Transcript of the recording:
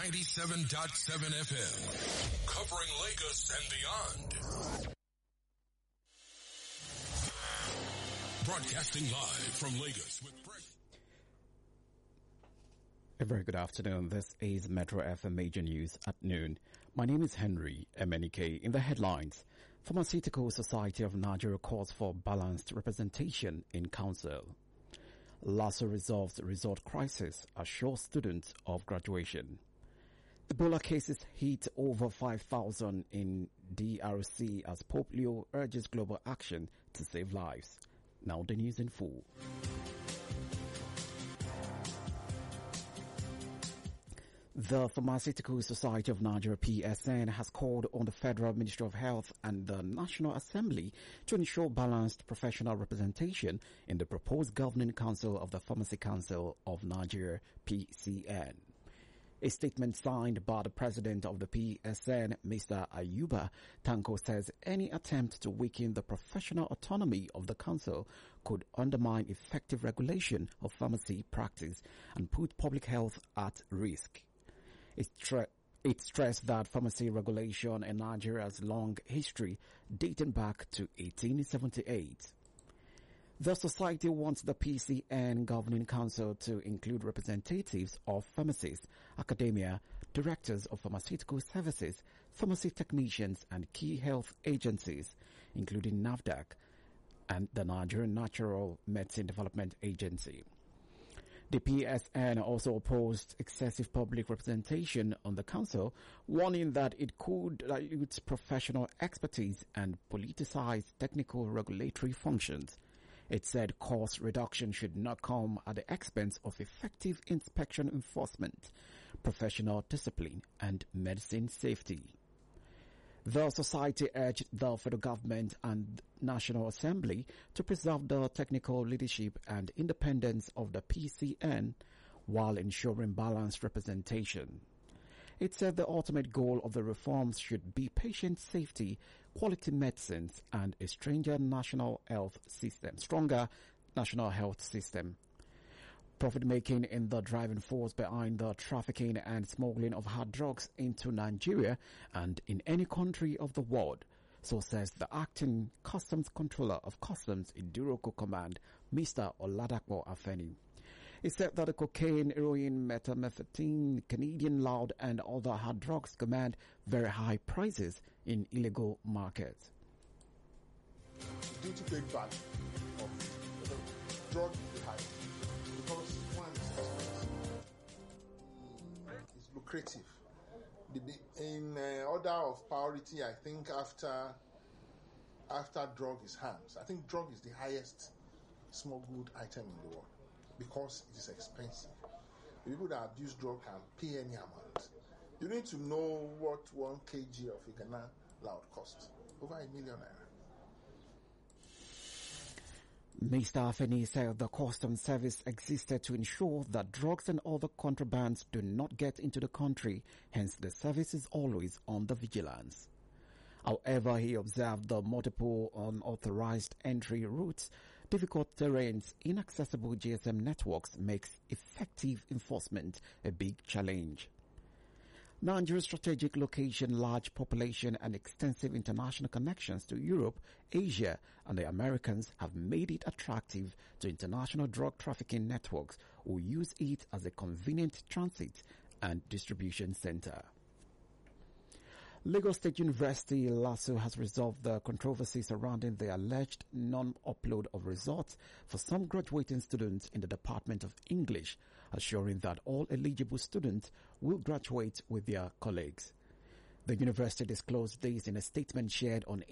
97.7 FM, covering Lagos and beyond. Broadcasting live from Lagos with A very good afternoon. This is Metro FM Major News at noon. My name is Henry MNK. In the headlines, Pharmaceutical Society of Nigeria calls for balanced representation in council. LASSO resolves resort crisis, assures students of graduation. Ebola cases hit over 5,000 in DRC as Pope Leo urges global action to save lives. Now the news in full. The Pharmaceutical Society of Nigeria PSN has called on the Federal Ministry of Health and the National Assembly to ensure balanced professional representation in the proposed Governing Council of the Pharmacy Council of Nigeria PCN. A statement signed by the president of the PSN, Mr. Ayuba Tanko, says any attempt to weaken the professional autonomy of the council could undermine effective regulation of pharmacy practice and put public health at risk. It stressed that pharmacy regulation in Nigeria has long history dating back to 1878. The society wants the PCN Governing Council to include representatives of pharmacists, academia, directors of pharmaceutical services, pharmacy technicians and key health agencies, including NAFDAC and the Nigerian Natural Medicine Development Agency. The PSN also opposed excessive public representation on the council, warning that it could dilute professional expertise and politicize technical regulatory functions. It said cost reduction should not come at the expense of effective inspection enforcement, professional discipline, and medicine safety. The society urged the federal government and National Assembly to preserve the technical leadership and independence of the PCN while ensuring balanced representation. It said the ultimate goal of the reforms should be patient safety, quality medicines, and a stronger national health system. Profit-making in the driving force behind the trafficking and smuggling of hard drugs into Nigeria and in any country of the world, so says the acting customs controller of Customs in Duroko Command, Mr. Oladapo Afeni. He said that the cocaine, heroin, methamphetamine, Canadian loud and other hard drugs command very high prices in illegal markets. Due to big value of the drug is the highest. Because one is expensive, it's lucrative. In order of priority, I think after drug is hams. I think drug is the highest smuggled item in the world because it is expensive. The people that abuse drug can pay any amount. You need to know what 1 kg of Igana loud costs. Over ₦1 million. Mr. Afeni said the customs service existed to ensure that drugs and other contrabands do not get into the country, hence the service is always on the vigilance. However, he observed the multiple unauthorized entry routes, difficult terrains, inaccessible GSM networks makes effective enforcement a big challenge. Nigeria's strategic location, large population and extensive international connections to Europe, Asia and the Americans have made it attractive to international drug trafficking networks who use it as a convenient transit and distribution center. Lagos State University LASSO has resolved the controversy surrounding the alleged non-upload of results for some graduating students in the Department of English, assuring that all eligible students will graduate with their colleagues. The university disclosed this in a statement shared on